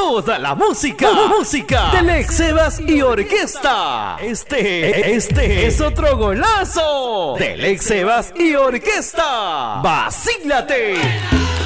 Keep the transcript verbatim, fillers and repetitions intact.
toda la música, música de Lex Sebas y Orquesta. Este, este es otro golazo de Lex Sebas y Orquesta. ¡Vacílate!